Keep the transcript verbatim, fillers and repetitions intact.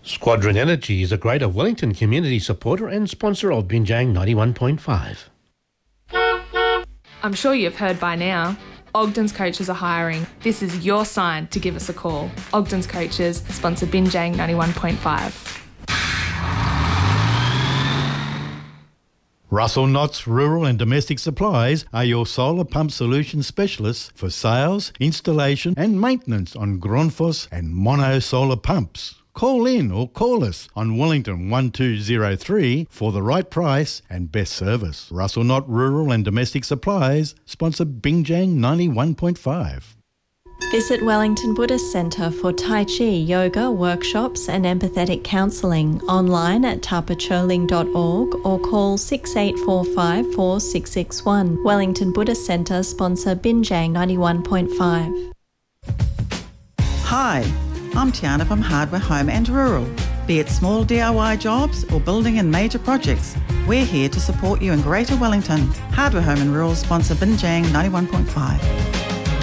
Squadron Energy is a Greater Wellington community supporter and sponsor of Binjang ninety-one point five. I'm sure you've heard by now, Ogden's Coaches are hiring. This is your sign to give us a call. Ogden's Coaches sponsor Binjang ninety-one point five. Russell Knott's Rural and Domestic Supplies are your solar pump solution specialists for sales, installation and maintenance on Grundfos and Mono solar pumps. Call in or call us on Wellington one two zero three for the right price and best service. Russell Knott Rural and Domestic Supplies sponsor Binjang ninety-one point five. Visit Wellington Buddhist Centre for Tai Chi, yoga, workshops and empathetic counselling online at tapacholing dot org or call six eight four five four six six one. Wellington Buddhist Centre sponsor Binjang ninety-one point five. Hi, I'm Tiana from Hardware Home and Rural. Be it small D I Y jobs or building and major projects, we're here to support you in Greater Wellington. Hardware Home and Rural sponsor Binjang ninety-one point five.